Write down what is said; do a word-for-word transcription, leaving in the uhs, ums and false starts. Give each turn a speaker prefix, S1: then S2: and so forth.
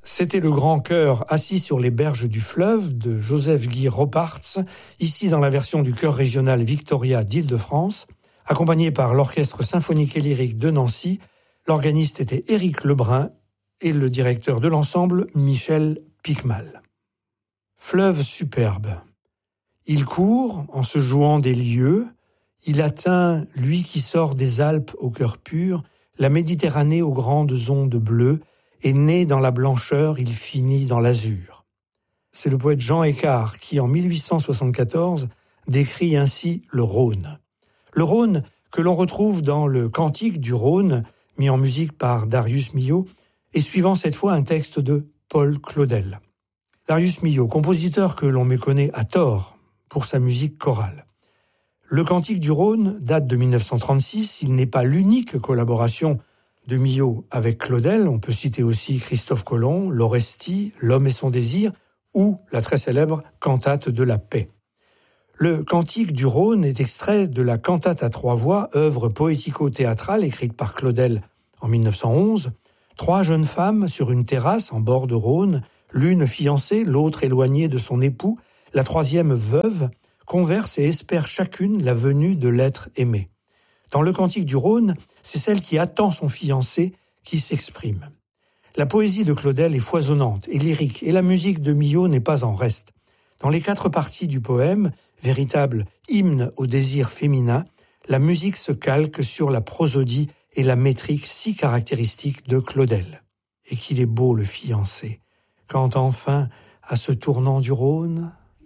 S1: C'était le grand chœur assis sur les berges du fleuve de Joseph Guy Ropartz, ici dans la version du chœur régional Victoria d'Île-de-France, accompagné par l'Orchestre symphonique et lyrique de Nancy. L'organiste était Éric Lebrun et le directeur de l'ensemble Michel Picmal. Fleuve superbe. Il court en se jouant des lieux, il atteint, lui qui sort des Alpes au cœur pur, la Méditerranée aux grandes ondes bleues, et né dans la blancheur, il finit dans l'azur. C'est le poète Jean Écart qui, en mille huit cent soixante-quatorze, décrit ainsi le Rhône. Le Rhône que l'on retrouve dans le Cantique du Rhône, mis en musique par Darius Milhaud, et suivant cette fois un texte de Paul Claudel. Darius Milhaud, compositeur que l'on méconnaît à tort pour sa musique chorale. Le Cantique du Rhône date de mille neuf cent trente-six, il n'est pas l'unique collaboration de Milhaud avec Claudel, on peut citer aussi Christophe Colomb, l'Orestie, L'homme et son désir, ou la très célèbre Cantate de la paix. Le Cantique du Rhône est extrait de la Cantate à trois voix, œuvre poético-théâtrale écrite par Claudel en mille neuf cent onze. Trois jeunes femmes sur une terrasse en bord de Rhône, l'une fiancée, l'autre éloignée de son époux, la troisième veuve, conversent et espèrent chacune la venue de l'être aimé. Dans le Cantique du Rhône, c'est celle qui attend son fiancé qui s'exprime. La poésie de Claudel est foisonnante et lyrique, et la musique de Milhaud n'est pas en reste. Dans les quatre parties du poème, véritable hymne au désir féminin, la musique se calque sur la prosodie et la métrique si caractéristiques de Claudel. Et qu'il est beau le fiancé, quand enfin, à ce tournant du Rhône,